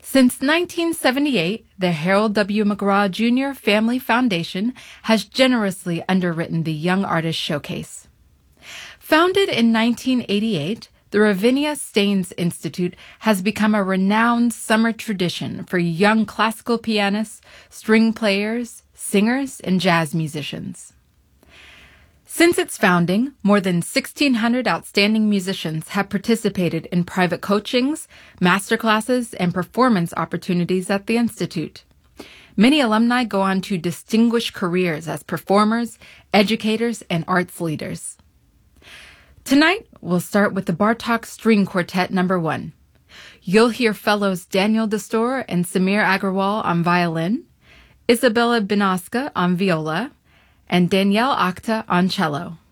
Since 1978, the Harold W. McGraw Jr. Family Foundation has generously underwritten the Young Artist Showcase. Founded in 1988, the Ravinia Staines Institute has become a renowned summer tradition for young classical pianists, string players, singers, and jazz musicians. Since its founding, more than 1,600 outstanding musicians have participated in private coachings, masterclasses, and performance opportunities at the Institute. Many alumni go on to distinguished careers as performers, educators, and arts leaders. Tonight, we'll start with the Bartók String Quartet No. 1. You'll hear fellows Daniel Dastor and Samir Agrawal on violin, Isabella Binoska on viola, and Danielle Akhta on cello.